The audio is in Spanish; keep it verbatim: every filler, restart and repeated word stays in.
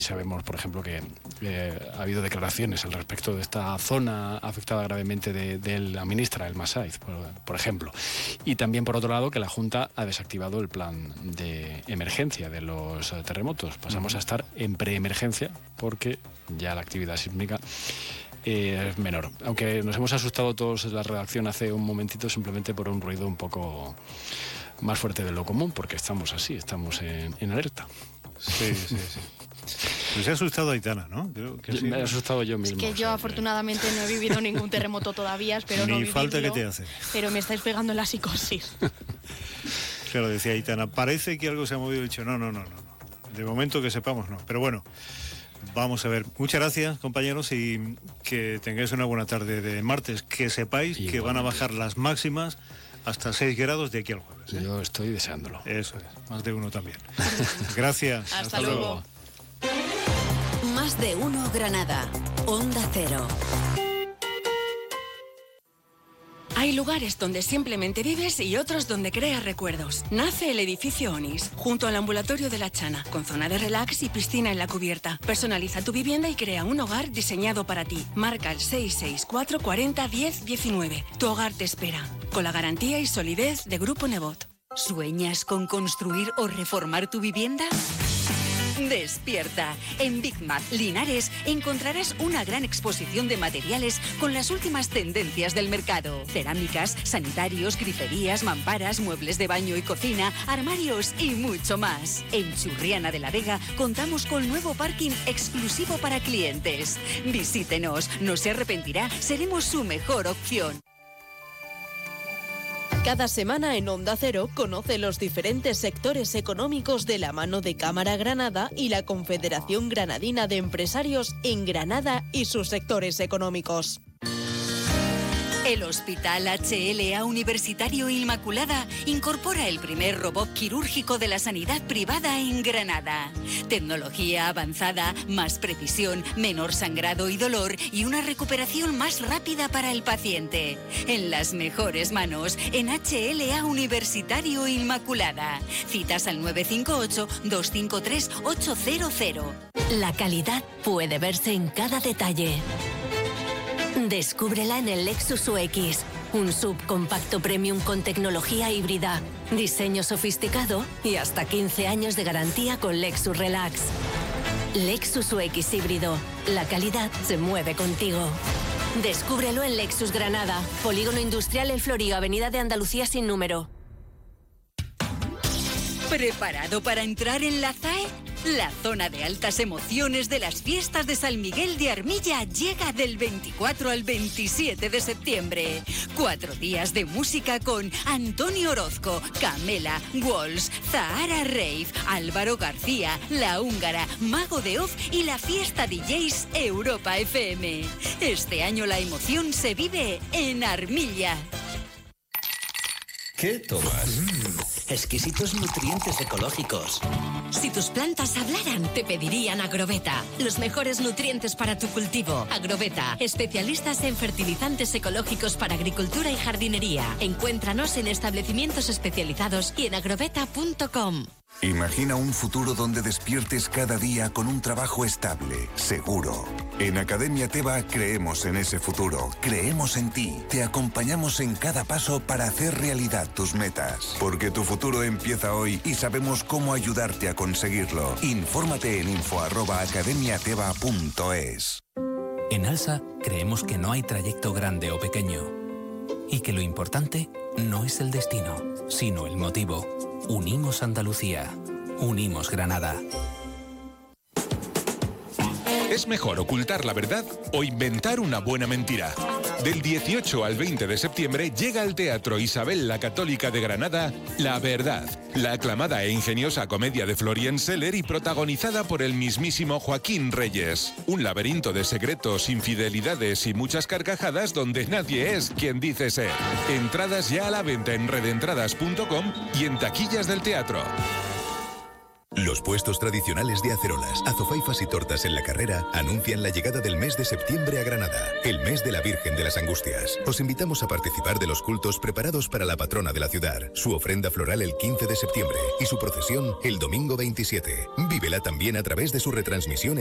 Sabemos, por ejemplo, que eh, ha habido declaraciones al respecto de esta zona afectada gravemente de, de la ministra, el Masaiz, por, por ejemplo. Y también, por otro lado, que la Junta ha desactivado el plan de emergencia de los terremotos. Pasamos a estar en preemergencia porque ya la actividad sísmica eh, es menor. Aunque nos hemos asustado todos en la redacción hace un momentito simplemente por un ruido un poco más fuerte de lo común, porque estamos así, estamos en, en alerta. Sí, sí, sí. Pues se ha asustado Aitana, ¿no? Creo que sí. Me he asustado yo mismo. Es que yo, o sea, afortunadamente no he vivido ningún terremoto todavía, espero no Ni vivirlo, falta que te hace. Pero me estáis pegando en la psicosis. Claro, decía Aitana, parece que algo se ha movido. He dicho, no, no, no, no. De momento que sepamos, no. Pero bueno, vamos a ver. Muchas gracias, compañeros, y que tengáis una buena tarde de martes. Que sepáis y que bueno, van a bajar las máximas hasta seis grados de aquí al jueves, ¿eh? Yo estoy deseándolo. Eso es, más de uno también. Gracias. Hasta, Hasta luego. luego. Más de uno Granada. Onda Cero. Hay lugares donde simplemente vives y otros donde creas recuerdos. Nace el edificio Onis, junto al ambulatorio de la Chana, con zona de relax y piscina en la cubierta. Personaliza tu vivienda y crea un hogar diseñado para ti. Marca el seis seis cuatro cuarenta diez diecinueve. Tu hogar te espera, con la garantía y solidez de Grupo Nebot. ¿Sueñas con construir o reformar tu vivienda? Despierta. En Big Mac Linares encontrarás una gran exposición de materiales con las últimas tendencias del mercado. Cerámicas, sanitarios, griferías, mamparas, muebles de baño y cocina, armarios y mucho más. En Churriana de la Vega contamos con nuevo parking exclusivo para clientes. Visítenos, no se arrepentirá, seremos su mejor opción. Cada semana en Onda Cero conoce los diferentes sectores económicos de la mano de Cámara Granada y la Confederación Granadina de Empresarios en Granada y sus sectores económicos. El Hospital H L A Universitario Inmaculada incorpora el primer robot quirúrgico de la sanidad privada en Granada. Tecnología avanzada, más precisión, menor sangrado y dolor y una recuperación más rápida para el paciente. En las mejores manos, en H L A Universitario Inmaculada. Citas al nueve cinco ocho, dos cinco tres, ocho cero cero. La calidad puede verse en cada detalle. Descúbrela en el Lexus U X, un subcompacto premium con tecnología híbrida, diseño sofisticado y hasta quince años de garantía con Lexus Relax. Lexus U X híbrido, la calidad se mueve contigo. Descúbrelo en Lexus Granada, Polígono Industrial El Florío, Avenida de Andalucía sin número. ¿Preparado para entrar en la Z A E? La zona de altas emociones de las fiestas de San Miguel de Armilla llega del veinticuatro al veintisiete de septiembre. Cuatro días de música con Antonio Orozco, Camela, Walls, Zahara Rave, Álvaro García, La Húngara, Mago de Oz y la fiesta D Js Europa F M. Este año la emoción se vive en Armilla. ¿Qué tomas? Mm, exquisitos nutrientes ecológicos. Si tus plantas hablaran, te pedirían Agrobeta. Los mejores nutrientes para tu cultivo. Agrobeta, especialistas en fertilizantes ecológicos para agricultura y jardinería. Encuéntranos en establecimientos especializados y en agrobeta punto com. Imagina un futuro donde despiertes cada día con un trabajo estable, seguro. En Academia Teva creemos en ese futuro, creemos en ti, te acompañamos en cada paso para hacer realidad tus metas. Porque tu futuro empieza hoy y sabemos cómo ayudarte a conseguirlo. Infórmate en info arroba academiateva punto es. En ALSA creemos que no hay trayecto grande o pequeño y que lo importante no es el destino, sino el motivo. Unimos Andalucía. Unimos Granada. ¿Es mejor ocultar la verdad o inventar una buena mentira? Del dieciocho al veinte de septiembre llega al Teatro Isabel la Católica de Granada La Verdad, la aclamada e ingeniosa comedia de Florian Seller y protagonizada por el mismísimo Joaquín Reyes. Un laberinto de secretos, infidelidades y muchas carcajadas donde nadie es quien dice ser. Entradas ya a la venta en redentradas punto com y en taquillas del teatro. Los puestos tradicionales de acerolas, azofaifas y tortas en la carrera anuncian la llegada del mes de septiembre a Granada, el mes de la Virgen de las Angustias. Os invitamos a participar de los cultos preparados para la patrona de la ciudad, su ofrenda floral el quince de septiembre y su procesión el domingo veintisiete. Vívela también a través de su retransmisión